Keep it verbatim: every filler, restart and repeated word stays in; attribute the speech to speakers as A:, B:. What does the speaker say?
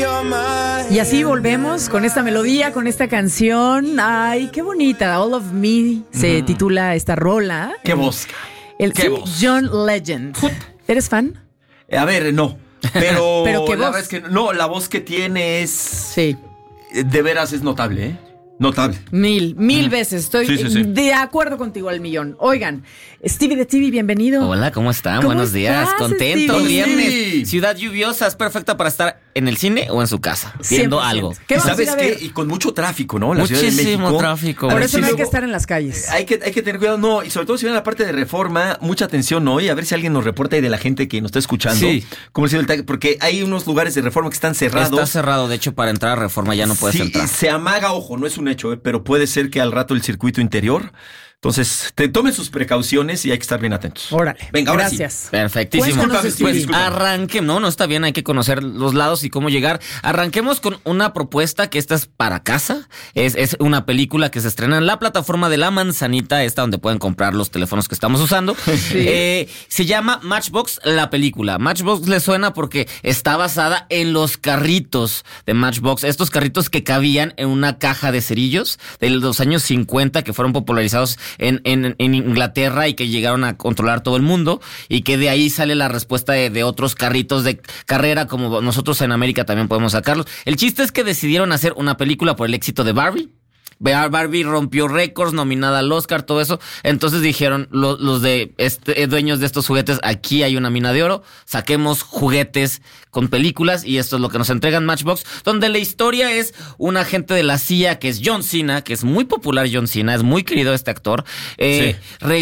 A: Y así volvemos con esta melodía, con esta canción. Ay, qué bonita. All of Me se mm. titula esta rola.
B: Qué voz.
A: El,
B: qué
A: sí,
B: voz.
A: John Legend. ¿Eres fan?
B: A ver, no. Pero,
A: ¿Pero qué
B: la
A: voz?
B: verdad es que no, la voz que tiene es...
A: Sí.
B: De veras es notable, ¿eh? Notable.
A: Mil, mil mm. veces. Estoy
B: sí, sí, sí.
A: de acuerdo contigo al millón. Oigan, Stevie de T V, bienvenido.
C: Hola, ¿cómo están?
A: ¿Cómo
C: Buenos días.
A: estás,
C: Contento.
A: Stevie?
C: Viernes. Ciudad lluviosa. Es perfecta para estar en el cine o en su casa viendo
A: cien por ciento.
C: algo.
A: ¿Qué
B: ¿Y
A: vas a
B: sabes
A: ir a
B: qué?
A: ver?
B: Y con mucho tráfico, ¿no? La
C: Muchísimo
B: Ciudad de México.
C: tráfico.
A: Por
B: A ver,
A: eso
B: sí,
A: no hay
B: luego,
A: que estar en las calles.
B: Hay que, hay que tener cuidado, no, y sobre todo si viene a la parte de Reforma, mucha atención hoy, a ver si alguien nos reporta ahí de la gente que nos está escuchando.
C: Sí.
B: Como el tag, porque hay unos lugares de Reforma que están cerrados.
C: Está cerrado, de hecho, para entrar a Reforma ya no puedes
B: sí,
C: entrar.
B: Se amaga, ojo, no es un hecho, ¿eh? Pero puede ser que al rato el circuito interior. Entonces, te tomen sus precauciones y hay que estar bien atentos.
A: Órale.
B: Venga, ahora
A: gracias.
B: sí.
C: Perfectísimo.
A: Cuéntanos,
C: Pues
A: Stevie.
C: arranquemos. No, no está bien, hay que conocer los lados y cómo llegar. Arranquemos con una propuesta que esta es para casa. Es, es una película que se estrena en la plataforma de La Manzanita, esta donde pueden comprar los teléfonos que estamos usando. Sí. Eh, se llama Matchbox, la película. Matchbox le suena porque está basada en los carritos de Matchbox. Estos carritos que cabían en una caja de cerillos de los años cincuenta que fueron popularizados en, en, en Inglaterra y que llegaron a controlar todo el mundo, y que de ahí sale la respuesta de, de otros carritos de carrera como nosotros en América también podemos sacarlos. El chiste es que decidieron hacer una película por el éxito de Barbie. Barbie rompió récords, nominada al Oscar, todo eso. Entonces dijeron los, los de este, dueños de estos juguetes, aquí hay una mina de oro, saquemos juguetes con películas, y esto es lo que nos entregan Matchbox, donde la historia es un agente de la C I A que es John Cena, que es muy popular John Cena, es muy querido este actor. Eh,
B: sí.